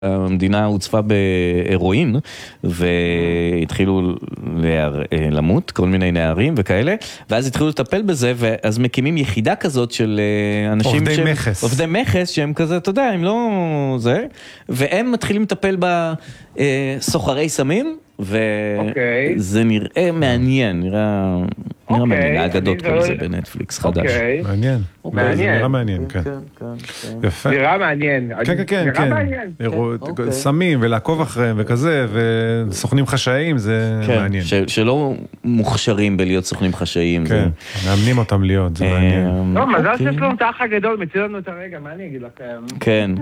המדינה הוצפה בהירואין, והתחילו למות כל מיני נערים וכאלה, ואז התחילו לטפל בזה, ואז מקימים יחידה כזאת של אנשים עובדי מכס. עובדי מכס, שהם כזה, אתה יודע, הם לא זה, והם מתחילים לטפל בסוחרי סמים, וזה נראה מעניין, נראה מעניין, האגדות כל זה בנטפליקס חדש. מעניין. נראה מעניין, כן. יפה. נראה מעניין. כן, כן, כן. סמים ולעקוב אחריהם וכזה, וסוכנים חשאיים, זה מעניין. שלא מוכשרים בלהיות סוכנים חשאיים. כן, מאמנים אותם להיות, זה מעניין. לא, מזל שיש לנו את האח הגדול, מציל לנו את הרגע, מה אני אגיד לכם? כן.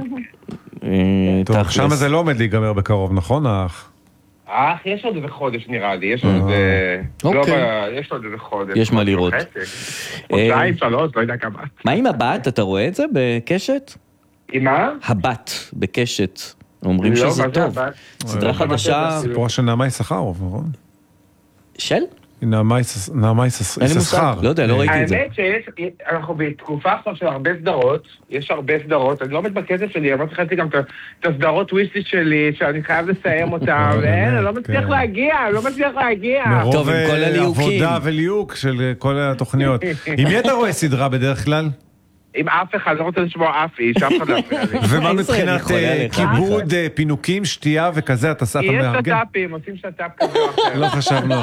טוב, שם זה לא עומד להיגמר בקרוב, נכון, האח? יש עוד איזה חודש נראה לי, יש עוד איזה... יש עוד איזה חודש. יש מה לראות. חודשיים, שלוש, לא יודע כמה. מה עם הבת? אתה רואה את זה בקשת? עם מה? הבת בקשת. אומרים שזה טוב. סדרה חדשה... סיפורה של נעמה יששכרוב, נכון? של? נעמה יששכר. לא יודע, לא ראיתי את זה. האמת שאנחנו בתקופה עכשיו של הרבה סדרות, יש הרבה סדרות, אני לא עומד בקצב שלי, אני לא תחלתי גם את הסדרות וויסטית שלי, שאני חייב לסיים אותם, ואין, אני לא מצליח להגיע, מרוב עבודה וליהוק של כל התוכניות. עם מי אתה רואה סדרה בדרך כלל? עם אף אחד, לא רוצה לשמוע אף איש, אף אחד לא אפריע לי. ומה מבחינת כיבוד, פינוקים, שתייה וכזה, אתה סתם מארגן? יש שטאפים, עושים שטאפ כזה או אחר. לא חשבנו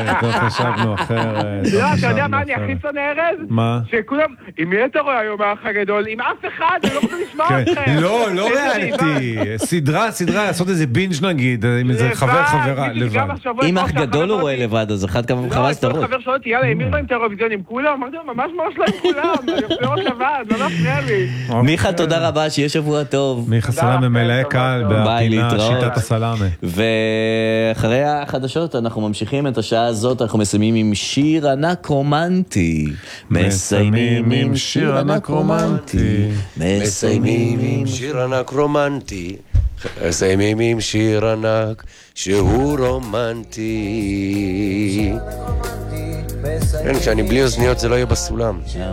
אחרת. לא, אתה יודע מה אני הכי שונא ארז? מה? שכולם, עם מי אתה רואה היום האח הגדול? עם אף אחד, אני לא רוצה לשמוע אתכם. לא ריאליטי. סדרה, לעשות איזה בינג' נגיד, עם איזה חברה, לבד. אם אח גדול הוא רואה לבד, אז אחד כמה וכמה סדרות. חבר שואל אותי, יאללה, מי רואה עם טלוויזיון עם כולם? אמרתי לו, ממש לא עם כולם, אני רוצה לבד, לא נפריע לי. מיכה, תודה רבה, שיהיה שבוע טוב. מיכה סלאמה מלאה קהל בפינה שיטת הסלאמה. ואחרי החדשות אנחנו ממשיכים את השעה הזאת, אנחנו מסיימים עם שיר ענק רומנטי. מסיימים עם שיר ענק רומנטי. מסיימים עם שיר ענק רומנטי. מסיימים עם שיר ענק שהוא רומנטי. כן, כשאני בלי אוזניות זה לא יהיה בסולם.